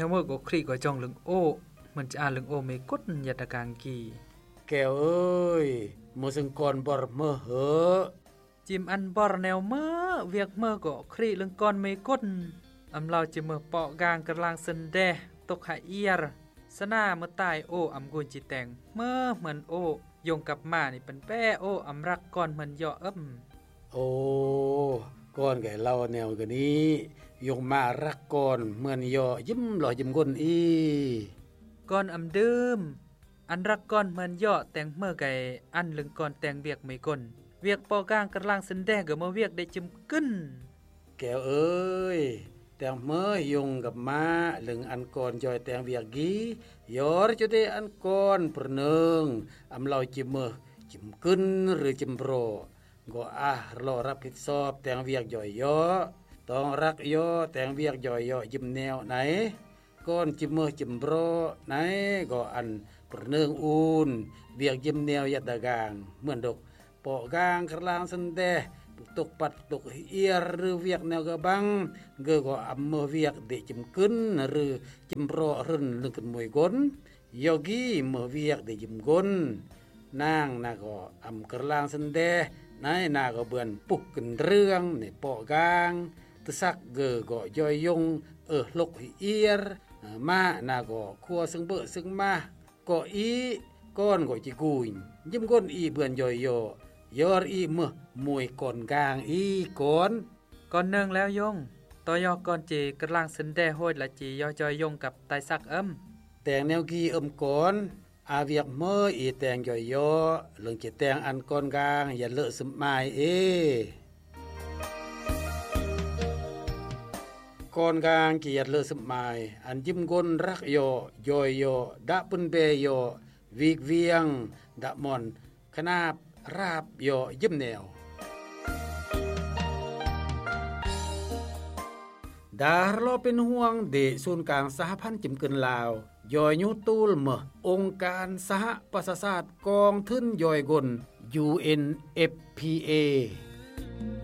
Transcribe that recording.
nếu mơ có khi có trong lưng ô mìnhจะอ่านเรื่องโอเมกุดยัตกางกีแก้วเอ้ยมื้อซึ่งก่อนบ่มื้อเหอจิมอันบอร์แนวเมื่อเวียกเมื่อก็ครีเรื่องก่อนเมกุดอำเราจิเมื่อเปาะกางกำลังสันเดตกหาเอียร์สนาเมื่อตายโออำกุนจิแตงเมื่อเหมือนโอยงกับมานี่เป็นแป้โออำรักก่อนเหมือนย่อโอ้ก่อนแก่เราแนวกันนี้ยงมารักก่อนเหมือนย่อยิ้มหล่อยิ้มคนอีก่อนอำดืมอันรักก่อนเหมือนย่อแตงเมื่อไก่อันลึงก่อนแตงเวียกไม่ก่นเวียกปอกลางกำลังสันแดก็มาเวียกได้จิมกึ้นแก้วเอ้ยแตงเมื่อยงกับมาลึงอันก่อนย่อยแตงเวียกกียอรจุได้อันก่อนประเนึงอำเราจิมเมื่อจิมกึ้นหรือจิมโปรก็รอรับผิดชอบแตงเวียกย่อยย่อต้องรักย่อแตงเวียกย่อยย่อยิ้มแนวไหนก่อนจิมเมื่อจิมโปรไหนก็อันประเนึงอูนเวียกยิ้มแนวยัดดากางเหมือนดอกปอกางกลางสันเดตกปัดตกเอียหรือเวียกแนวกระบังก็อำเมื่อเวียกเดจิมกึ้นหรือจิมโปรรึนลึงกันมวยกนยอกีเมื่อเวียกเดจิมกนนางนาก็อำกลางสันเดนายนาก็เบือนปุกกันเรื่องในปอกางตะสักก็ย่อยยงลกเอียมานาก็ครัวซึ่งเบอซึ่งมาก็อีก้อนก็จิกุยยิ้มก้นอีเบือนย่อยยอรอีเมื่อมวยก่อนกลางอีก่อนหนึ่งแล้วยงต่อยอก่อนจีกำลังสันแดโหดและจียอจอยยงกับไตสักแต่งแนวกีก่อนอาเวียกเมื่ออีแต่งย่อยเรื่องจะแต่งอันก่อนกลางอย่าเลอะสมายก่อนกลางกีอย่าเลอะสมายอันยิ้มก้นรักย่อยดะปุนเบยวิกเวียงดะมอนขนาบราบยิ้มแนวดาร์โลเป็นห่วงเดศูนย์กลางสหพันธ์จิมเกินลาวยอยยูตูลเมองค์การสหประชาชาติกองทุนย่อยกล UNFPA